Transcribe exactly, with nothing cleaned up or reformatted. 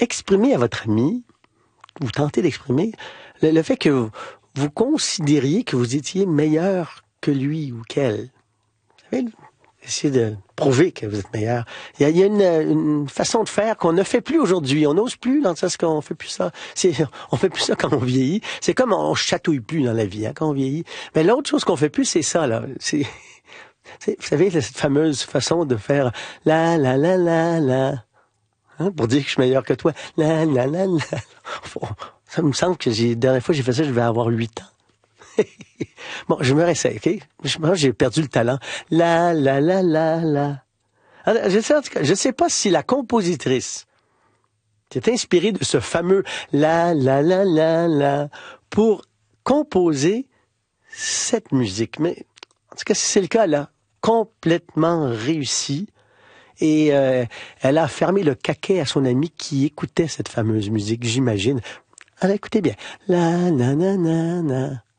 exprimez à votre ami, vous tentez d'exprimer le, le fait que vous, vous considériez que vous étiez meilleur que lui ou qu'elle. Vous savez, essayez de prouver que vous êtes meilleur. Il y a, il y a une, une façon de faire qu'on ne fait plus aujourd'hui. On n'ose plus dans le sens qu'on fait plus ça. C'est, on fait plus ça quand on vieillit. C'est comme on chatouille plus dans la vie hein, quand on vieillit. Mais l'autre chose qu'on fait plus, c'est ça là. C'est, c'est, vous savez cette fameuse façon de faire la la la la la hein, pour dire que je suis meilleur que toi. La la la la. Ça me semble que j'ai, la dernière fois que j'ai fait ça, je vais avoir huit ans. Bon, je me réessaye, OK? Je pense que j'ai perdu le talent. La, la, la, la, la. Alors, je sais, en tout cas, je sais pas si la compositrice s'est inspirée de ce fameux la, la, la, la, la pour composer cette musique. Mais, en tout cas, si c'est le cas, elle a complètement réussi. Et euh, elle a fermé le caquet à son ami qui écoutait cette fameuse musique, j'imagine. Alors, écoutez bien. La, la, la, la, la.